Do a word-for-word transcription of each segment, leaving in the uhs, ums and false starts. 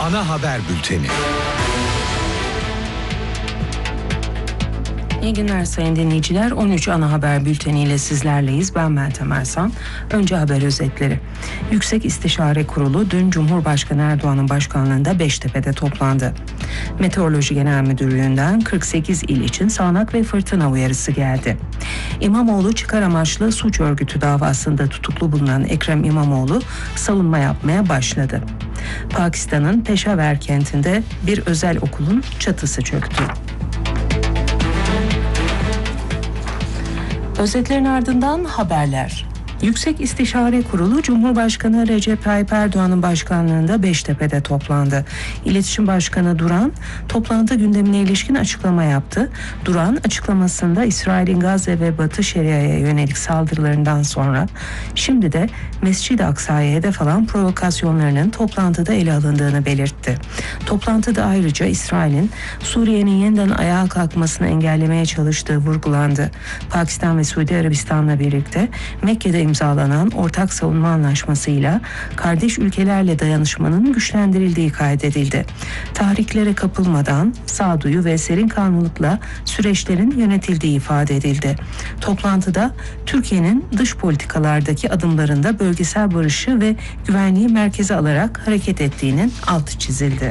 Ana haber bülteni. İyi günler sayın dinleyiciler. on üç ana haber bülteniyle sizlerleyiz. Ben Meltem Ersan. Önce haber özetleri. Yüksek İstişare Kurulu dün Cumhurbaşkanı Erdoğan'ın başkanlığında Beştepe'de toplandı. Meteoroloji Genel Müdürlüğü'nden kırk sekiz il için sağanak ve fırtına uyarısı geldi. İmamoğlu çıkar amaçlı suç örgütü davasında tutuklu bulunan Ekrem İmamoğlu savunma yapmaya başladı. Pakistan'ın Peşaver kentinde bir özel okulun çatısı çöktü. Özetlerin ardından haberler. Yüksek İstişare Kurulu Cumhurbaşkanı Recep Tayyip Erdoğan'ın başkanlığında Beştepe'de toplandı. İletişim Başkanı Duran toplantı gündemine ilişkin açıklama yaptı. Duran açıklamasında İsrail'in Gazze ve Batı Şeria'ya yönelik saldırılarından sonra şimdi de Mescid-i Aksa'ya hedef alan provokasyonlarının toplantıda ele alındığını belirtti. Toplantıda ayrıca İsrail'in Suriye'nin yeniden ayağa kalkmasını engellemeye çalıştığı vurgulandı. Pakistan ve Suudi Arabistan'la birlikte Mekke'de imzalanan ortak savunma anlaşmasıyla kardeş ülkelerle dayanışmanın güçlendirildiği kaydedildi. Tahriklere kapılmadan sağduyu ve serin kanlılıkla süreçlerin yönetildiği ifade edildi. Toplantıda Türkiye'nin dış politikalardaki adımlarında bölgesel barışı ve güvenliği merkeze alarak hareket ettiğinin altı çizildi.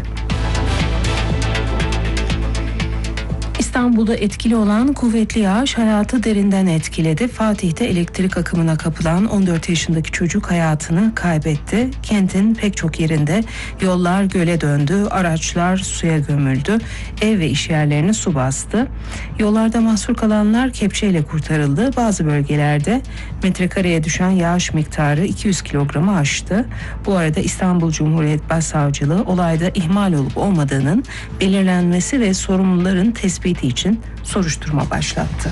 İstanbul'da etkili olan kuvvetli yağış hayatı derinden etkiledi. Fatih'te elektrik akımına kapılan on dört yaşındaki çocuk hayatını kaybetti. Kentin pek çok yerinde yollar göle döndü, araçlar suya gömüldü, ev ve iş yerlerini su bastı. Yollarda mahsur kalanlar kepçeyle kurtarıldı. Bazı bölgelerde metrekareye düşen yağış miktarı iki yüz kilogramı aştı. Bu arada İstanbul Cumhuriyet Başsavcılığı olayda ihmal olup olmadığının belirlenmesi ve sorumluların tespiti için soruşturma başlattı.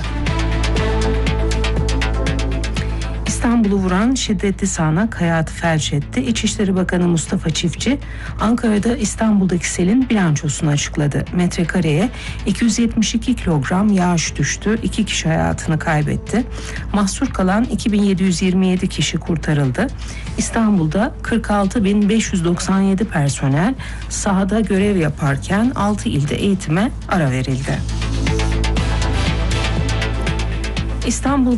İstanbul'u vuran şiddetli sağanak hayatı felç etti. İçişleri Bakanı Mustafa Çiftçi, Ankara'da İstanbul'daki selin bilançosunu açıkladı. Metrekareye iki yüz yetmiş iki kilogram yağış düştü. İki kişi hayatını kaybetti. Mahsur kalan iki bin yedi yüz yirmi yedi kişi kurtarıldı. İstanbul'da kırk altı bin beş yüz doksan yedi personel sahada görev yaparken altı ilde eğitime ara verildi. İstanbul